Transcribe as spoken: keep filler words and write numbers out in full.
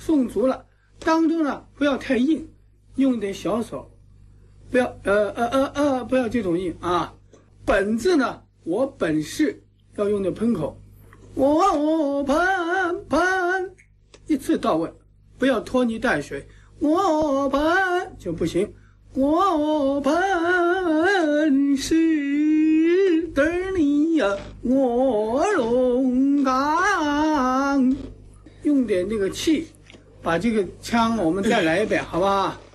送足了。当中呢不要太硬，用点小手，不要呃呃呃呃不要这种硬啊。本字呢，我本是要用的喷口，我喷喷一次到位，不要拖泥带水，我喷就不行。我本是等你呀，我龙岗，用点那个气，把这个腔我们再来一遍，好不好？